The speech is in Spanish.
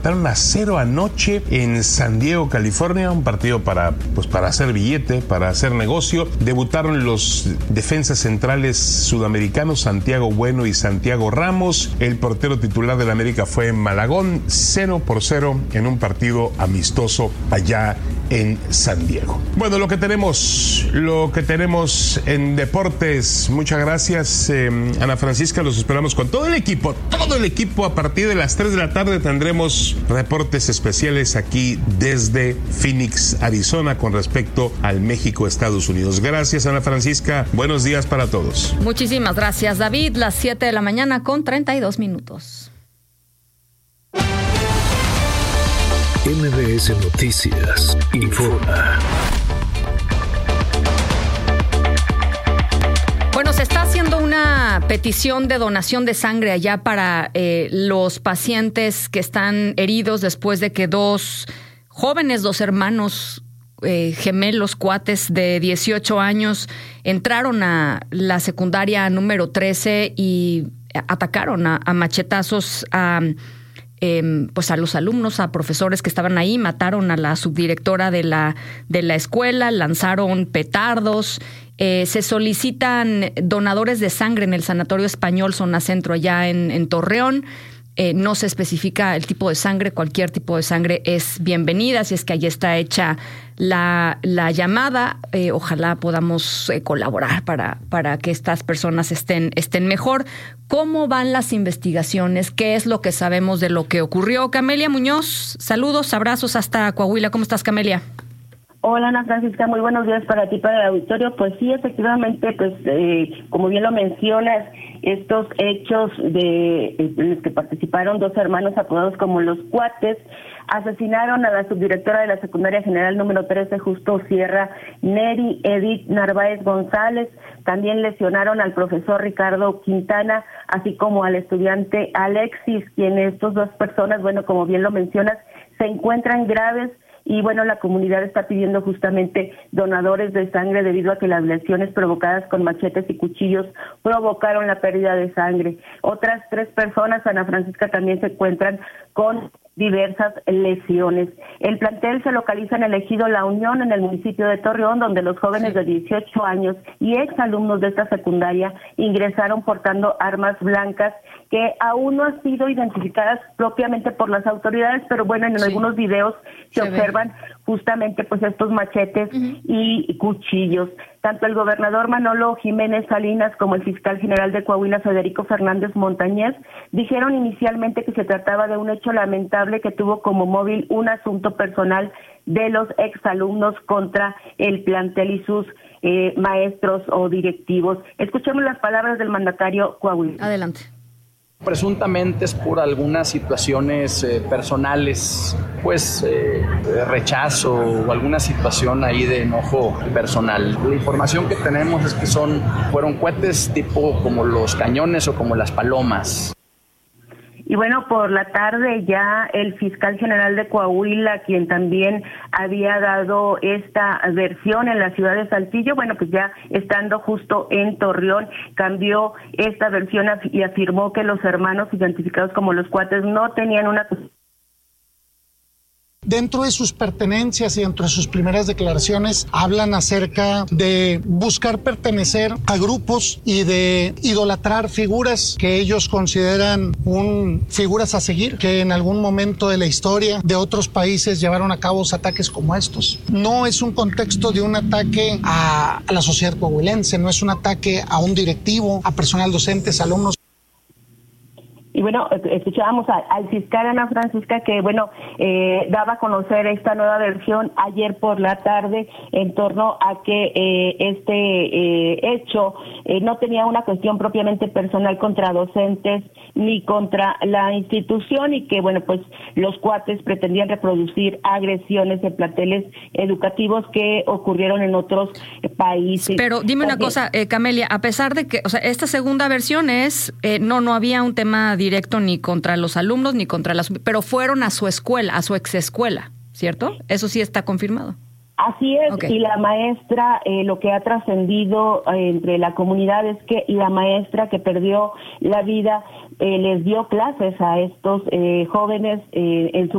Estaban a 0 anoche en San Diego, California, un partido para hacer billete, para hacer negocio. Debutaron los defensas centrales sudamericanos Santiago Bueno y Santiago Ramos. El portero titular del América fue Malagón, 0-0 en un partido amistoso allá en San Diego. Bueno, lo que tenemos en deportes. Muchas gracias, Ana Francisca. Los esperamos con todo el equipo. A partir de las 3 de la tarde tendremos reportes especiales aquí desde Phoenix, Arizona, con respecto al México-Estados Unidos. Gracias, Ana Francisca. Buenos días para todos. Muchísimas gracias, David. Las 7 de la mañana con 32 minutos. MBS Noticias informa. Bueno, se está haciendo una petición de donación de sangre allá para los pacientes que están heridos después de que dos hermanos gemelos, cuates de 18 años, entraron a la secundaria número 13 y atacaron a machetazos a los alumnos, a profesores que estaban ahí, mataron a la subdirectora de la escuela, lanzaron petardos. Se solicitan donadores de sangre en el Sanatorio Español Zona Centro allá en Torreón. No se especifica el tipo de sangre, cualquier tipo de sangre es bienvenida, si es que allí está hecha la llamada. Ojalá podamos colaborar para que estas personas estén mejor. ¿Cómo van las investigaciones? ¿Qué es lo que sabemos de lo que ocurrió? Camelia Muñoz, saludos, abrazos hasta Coahuila. ¿Cómo estás, Camelia? Hola, Ana Francisca, muy buenos días para ti, para el auditorio. Pues sí, efectivamente, como bien lo mencionas, estos hechos en los que participaron dos hermanos apodados como los Cuates, asesinaron a la subdirectora de la secundaria general número 13, Justo Sierra, Neri Edith Narváez González. También lesionaron al profesor Ricardo Quintana, así como al estudiante Alexis, quienes estas dos personas, como bien lo mencionas, se encuentran graves. Y la comunidad está pidiendo justamente donadores de sangre debido a que las lesiones provocadas con machetes y cuchillos provocaron la pérdida de sangre. Otras 3 personas, Ana Francisca, también se encuentran con diversas lesiones. El plantel se localiza en el ejido La Unión, en el municipio de Torreón, donde los jóvenes de 18 años y exalumnos de esta secundaria ingresaron portando armas blancas que aún no han sido identificadas propiamente por las autoridades, pero en algunos videos se observan justamente estos machetes y cuchillos. Tanto el gobernador Manolo Jiménez Salinas como el fiscal general de Coahuila, Federico Fernández Montañez, dijeron inicialmente que se trataba de un hecho lamentable que tuvo como móvil un asunto personal de los exalumnos contra el plantel y sus maestros o directivos. Escuchemos las palabras del mandatario coahuilense. Adelante. Presuntamente es por algunas situaciones personales, rechazo o alguna situación ahí de enojo personal. La información que tenemos es que fueron cohetes tipo como los cañones o como las palomas. Y por la tarde ya el fiscal general de Coahuila, quien también había dado esta versión en la ciudad de Saltillo, ya estando justo en Torreón, cambió esta versión y afirmó que los hermanos identificados como los Cuates no tenían una... Dentro de sus pertenencias y dentro de sus primeras declaraciones hablan acerca de buscar pertenecer a grupos y de idolatrar figuras que ellos consideran figuras a seguir, que en algún momento de la historia de otros países llevaron a cabo ataques como estos. No es un contexto de un ataque a la sociedad coahuilense, no es un ataque a un directivo, a personal docentes, alumnos. Y escuchábamos al fiscal Ana Francisca que, daba a conocer esta nueva versión ayer por la tarde en torno a que este hecho no tenía una cuestión propiamente personal contra docentes ni contra la institución y que, los Cuates pretendían reproducir agresiones en planteles educativos que ocurrieron en otros países. Pero dime una cosa, Camelia, a pesar de que, esta segunda versión es, no había un tema directo ni contra los alumnos ni contra pero fueron a su escuela, a su exescuela, ¿cierto? Eso sí está confirmado. Así es, okay. Y la maestra, lo que ha trascendido entre la comunidad es que la maestra que perdió la vida les dio clases a estos jóvenes en su